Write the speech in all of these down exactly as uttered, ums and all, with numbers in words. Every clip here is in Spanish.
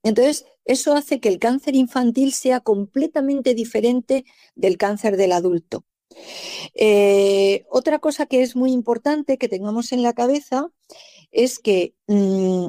Entonces, eso hace que el cáncer infantil sea completamente diferente del cáncer del adulto. Eh, otra cosa que es muy importante que tengamos en la cabeza es que mmm,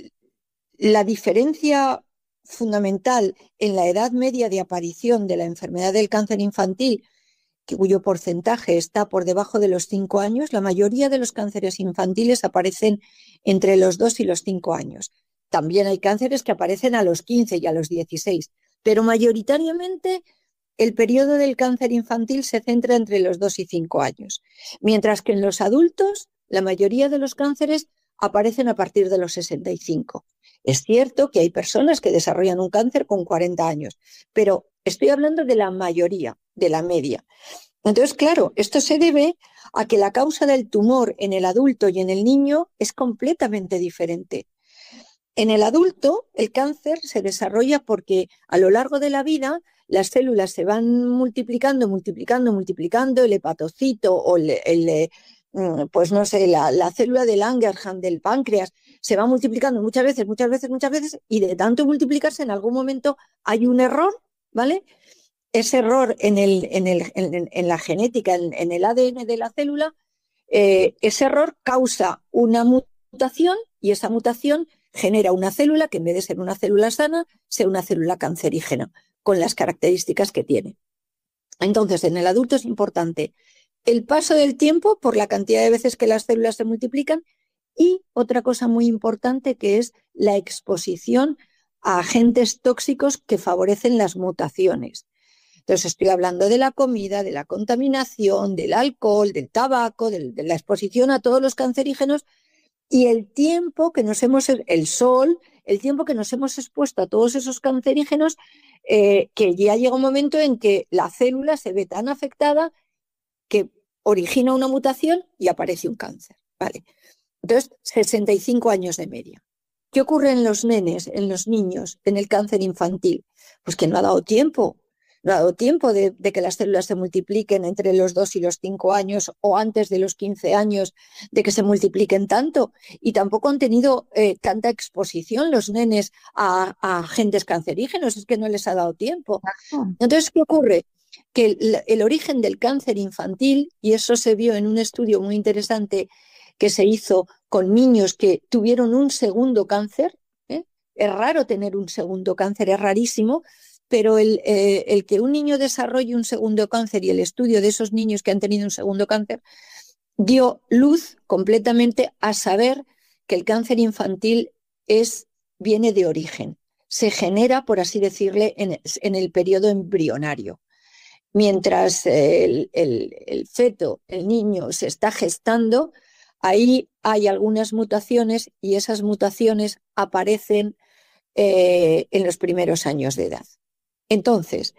la diferencia fundamental en la edad media de aparición de la enfermedad del cáncer infantil, cuyo porcentaje está por debajo de los cinco años, la mayoría de los cánceres infantiles aparecen entre los dos y los cinco años. También hay cánceres que aparecen a los quince y a los dieciséis, pero mayoritariamente el periodo del cáncer infantil se centra entre los dos y cinco años, mientras que en los adultos la mayoría de los cánceres aparecen a partir de los sesenta y cinco. Es cierto que hay personas que desarrollan un cáncer con cuarenta años, pero estoy hablando de la mayoría, de la media. Entonces, claro, esto se debe a que la causa del tumor en el adulto y en el niño es completamente diferente. En el adulto, el cáncer se desarrolla porque a lo largo de la vida las células se van multiplicando, multiplicando, multiplicando, el hepatocito o el, el pues no sé, la, la célula de Langerhans del páncreas se va multiplicando muchas veces, muchas veces, muchas veces, y de tanto multiplicarse en algún momento hay un error, ¿vale? Ese error en, el, en, el, en, en la genética, en, en el A D N de la célula, eh, ese error causa una mutación y esa mutación genera una célula que en vez de ser una célula sana, sea una célula cancerígena, con las características que tiene. Entonces, en el adulto es importante el paso del tiempo por la cantidad de veces que las células se multiplican y otra cosa muy importante que es la exposición a agentes tóxicos que favorecen las mutaciones. Entonces estoy hablando de la comida, de la contaminación, del alcohol, del tabaco, de, de la exposición a todos los cancerígenos y el tiempo que nos hemos, el sol, el tiempo que nos hemos expuesto a todos esos cancerígenos, eh, que ya llega un momento en que la célula se ve tan afectada que origina una mutación y aparece un cáncer. Vale. Entonces, sesenta y cinco años de media. ¿Qué ocurre en los nenes, en los niños, en el cáncer infantil? Pues que no ha dado tiempo. No ha dado tiempo de, de que las células se multipliquen entre los dos y los cinco años o antes de los quince años de que se multipliquen tanto. Y tampoco han tenido eh, tanta exposición los nenes a, a agentes cancerígenos. Es que no les ha dado tiempo. Entonces, ¿qué ocurre? Que el, el origen del cáncer infantil, y eso se vio en un estudio muy interesante que se hizo con niños que tuvieron un segundo cáncer, ¿eh? Es raro tener un segundo cáncer, es rarísimo, pero el, eh, el que un niño desarrolle un segundo cáncer y el estudio de esos niños que han tenido un segundo cáncer dio luz completamente a saber que el cáncer infantil es, viene de origen, se genera, por así decirle, en, en el periodo embrionario. Mientras el, el, el feto, el niño, se está gestando, ahí hay algunas mutaciones y esas mutaciones aparecen eh, en los primeros años de edad. Entonces,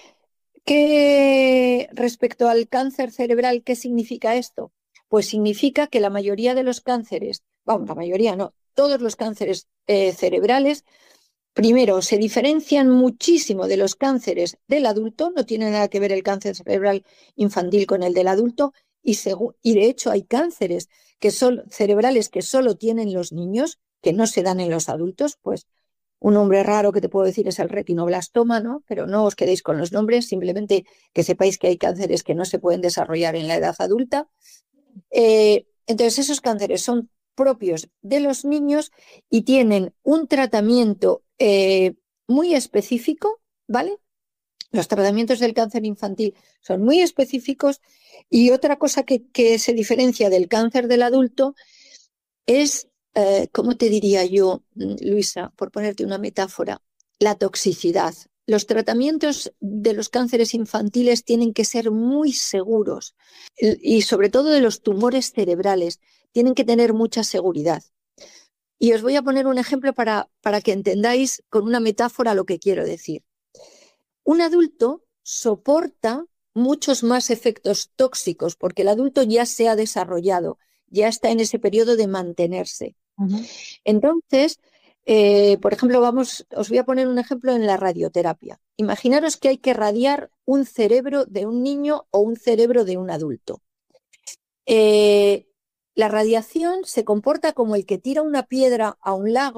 ¿qué, respecto al cáncer cerebral, qué significa esto? Pues significa que la mayoría de los cánceres, vamos, la mayoría no, todos los cánceres eh, cerebrales, primero, se diferencian muchísimo de los cánceres del adulto, no tiene nada que ver el cáncer cerebral infantil con el del adulto, y, y de hecho hay cánceres que son cerebrales que solo tienen los niños, que no se dan en los adultos, pues un nombre raro que te puedo decir es el retinoblastoma, ¿no? Pero no os quedéis con los nombres, simplemente que sepáis que hay cánceres que no se pueden desarrollar en la edad adulta. Eh, entonces esos cánceres son propios de los niños y tienen un tratamiento eh, muy específico, ¿vale? Los tratamientos del cáncer infantil son muy específicos y otra cosa que, que se diferencia del cáncer del adulto es, eh, ¿cómo te diría yo, Luisa, por ponerte una metáfora? La toxicidad. Los tratamientos de los cánceres infantiles tienen que ser muy seguros y sobre todo de los tumores cerebrales tienen que tener mucha seguridad. Y os voy a poner un ejemplo para, para que entendáis con una metáfora lo que quiero decir. Un adulto soporta muchos más efectos tóxicos porque el adulto ya se ha desarrollado, ya está en ese periodo de mantenerse. Uh-huh. Entonces, eh, por ejemplo, vamos, os voy a poner un ejemplo en la radioterapia. Imaginaros que hay que radiar un cerebro de un niño o un cerebro de un adulto. Eh, la radiación se comporta como el que tira una piedra a un lago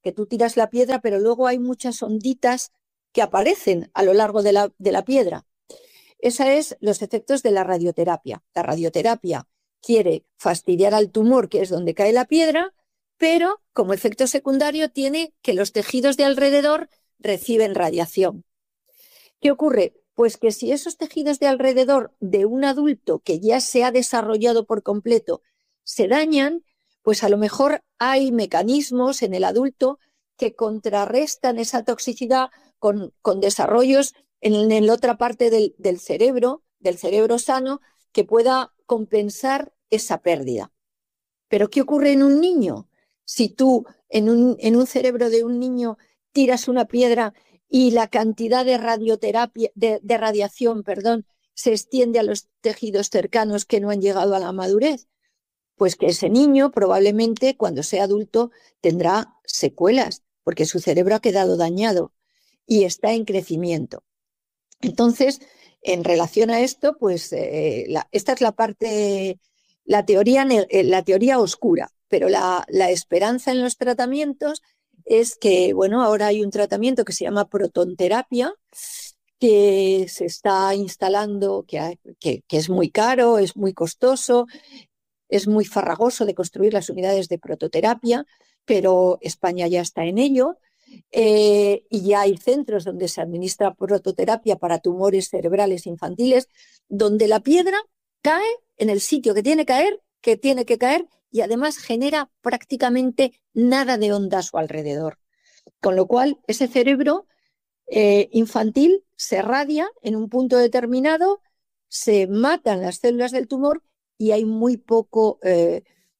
que tú tiras la piedra, pero luego hay muchas onditas que aparecen a lo largo de la, de la piedra. Esos son los efectos de la radioterapia. La radioterapia quiere fastidiar al tumor, que es donde cae la piedra, pero como efecto secundario tiene que los tejidos de alrededor reciben radiación. ¿Qué ocurre? Pues que si esos tejidos de alrededor de un adulto que ya se ha desarrollado por completo se dañan, pues a lo mejor hay mecanismos en el adulto que contrarrestan esa toxicidad con, con desarrollos en, en la otra parte del, del cerebro, del cerebro sano, que pueda compensar esa pérdida. ¿Pero qué ocurre en un niño? Si tú en un, en un cerebro de un niño tiras una piedra y la cantidad de radioterapia, de, de radiación, perdón, se extiende a los tejidos cercanos que no han llegado a la madurez, pues que ese niño probablemente cuando sea adulto tendrá secuelas, porque su cerebro ha quedado dañado y está en crecimiento. Entonces, en relación a esto, pues eh, la, esta es la parte, la teoría, la teoría oscura, pero la, la esperanza en los tratamientos es que, bueno, ahora hay un tratamiento que se llama protonterapia, que se está instalando, que, que, que es muy caro, es muy costoso, es muy farragoso de construir las unidades de prototerapia, pero España ya está en ello. Eh, y ya hay centros donde se administra prototerapia para tumores cerebrales infantiles, donde la piedra cae en el sitio que tiene que caer, que tiene que caer, y además genera prácticamente nada de onda a su alrededor. Con lo cual, ese cerebro eh, infantil se radia en un punto determinado, se matan las células del tumor y hay muy poco eh,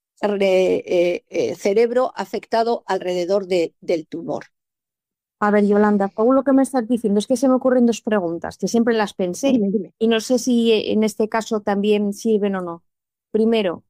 eh, eh, cerebro afectado alrededor de, del tumor. A ver, Yolanda, todo lo que me estás diciendo es que se me ocurren dos preguntas, que siempre las pensé Dime, dime. y no sé si en este caso también sirven o no. Primero,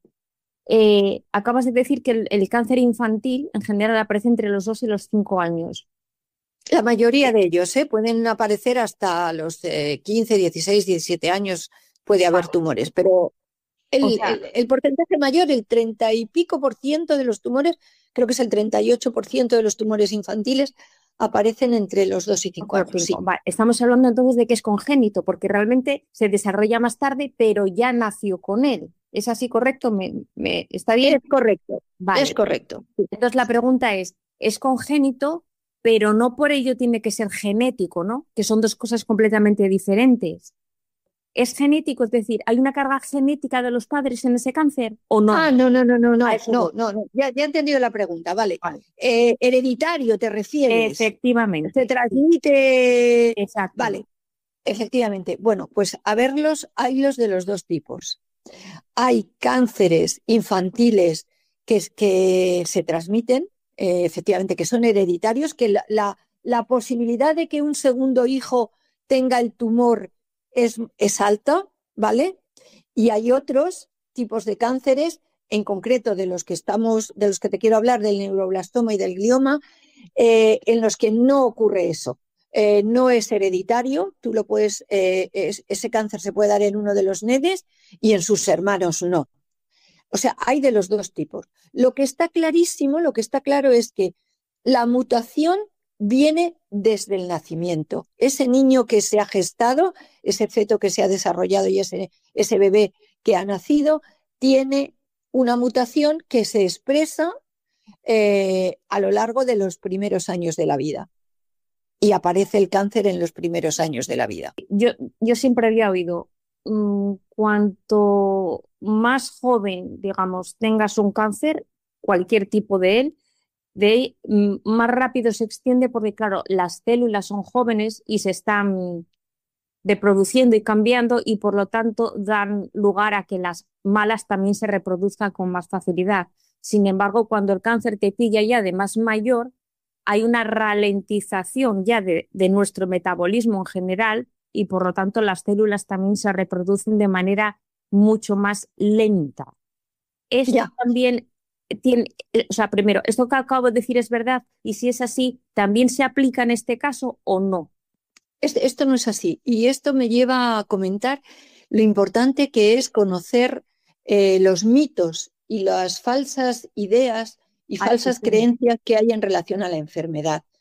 eh, acabas de decir que el, el cáncer infantil en general aparece entre los dos y los cinco años. La mayoría de ellos ¿eh? pueden aparecer hasta los eh, quince, dieciséis, diecisiete años, puede haber Vale. tumores, pero O el, sea, el, el porcentaje mayor, el treinta y pico por ciento de los tumores, creo que es el treinta y ocho por ciento de los tumores infantiles, aparecen entre los dos y cinco años. Sí. vale, estamos hablando entonces de que es congénito, porque realmente se desarrolla más tarde, pero ya nació con él. ¿Es así correcto? ¿Me, me, está bien? Es correcto, Vale. es correcto. Entonces la pregunta es, ¿es congénito, pero no por ello tiene que ser genético, ¿no? Que son dos cosas completamente diferentes. ¿Es genético? Es decir, ¿hay una carga genética de los padres en ese cáncer o no? Ah, no, no, no, no, no, A eso no, voy. no, no. Ya, ya he entendido la pregunta, vale. Vale. Eh, hereditario, ¿te refieres? Efectivamente. Se transmite. Exacto. Vale, efectivamente. Bueno, pues a verlos, hay los de los dos tipos. Hay cánceres infantiles que, que se transmiten, eh, efectivamente, que son hereditarios, que la, la, la posibilidad de que un segundo hijo tenga el tumor es, es alta, ¿vale? Y hay otros tipos de cánceres, en concreto de los que estamos, de los que te quiero hablar, del neuroblastoma y del glioma, eh, en los que no ocurre eso. Eh, no es hereditario, tú lo puedes, eh, es, ese cáncer se puede dar en uno de los nenes y en sus hermanos no. O sea, hay de los dos tipos. Lo que está clarísimo, lo que está claro es que la mutación viene desde el nacimiento. Ese niño que se ha gestado, ese feto que se ha desarrollado y ese, ese bebé que ha nacido, tiene una mutación que se expresa eh, a lo largo de los primeros años de la vida. Y aparece el cáncer en los primeros años de la vida. Yo, yo siempre había oído, mmm, cuanto más joven, digamos, tengas un cáncer, cualquier tipo de él, de mmm, más rápido se extiende porque, claro, las células son jóvenes y se están reproduciendo y cambiando y, por lo tanto, dan lugar a que las malas también se reproduzcan con más facilidad. Sin embargo, cuando el cáncer te pilla ya de más mayor, hay una ralentización ya de, de nuestro metabolismo en general y por lo tanto las células también se reproducen de manera mucho más lenta. Esto Ya. también tiene, o sea, primero, esto que acabo de decir es verdad y si es así, ¿también se aplica en este caso o no? Este, esto no es así y esto me lleva a comentar lo importante que es conocer eh, los mitos y las falsas ideas y Ay, sí, falsas sí. creencias que hay en relación a la enfermedad.